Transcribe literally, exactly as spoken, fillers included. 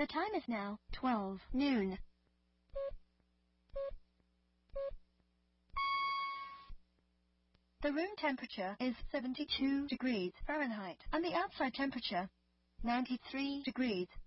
The time is now twelve noon. The room temperature is seventy-two degrees Fahrenheit and the outside temperature ninety-three degrees